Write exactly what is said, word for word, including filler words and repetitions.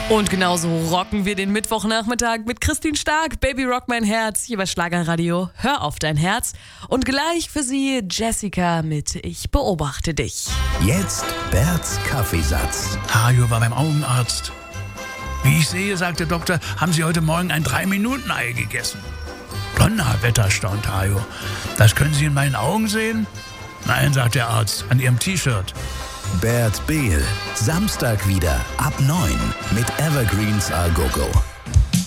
Und genauso rocken wir den Mittwochnachmittag mit Christine Stark, Baby Rock mein Herz, hier bei Schlagerradio. Hör auf dein Herz. Und gleich für Sie Jessica mit Ich beobachte dich. Jetzt Berts Kaffeesatz. Hajo war beim Augenarzt. Wie ich sehe, sagt der Doktor, haben Sie heute Morgen ein drei-Minuten-Ei gegessen. Donnerwetter, staunt Hajo. Das können Sie in meinen Augen sehen? Nein, sagt der Arzt, an Ihrem T-Shirt. Bert Behl, Samstag wieder ab neun mit Evergreens A Go Go.